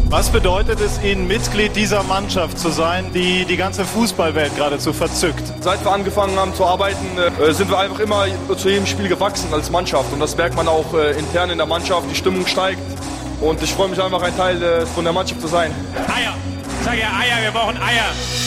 Was bedeutet es Ihnen, Mitglied dieser Mannschaft zu sein, die die ganze Fußballwelt geradezu verzückt? Seit wir angefangen haben zu arbeiten, sind wir einfach immer zu jedem Spiel gewachsen als Mannschaft. Und das merkt man auch intern in der Mannschaft. Die Stimmung steigt. Und ich freue mich einfach, ein Teil von der Mannschaft zu sein. Eier. Ich sage ja Eier, wir brauchen Eier.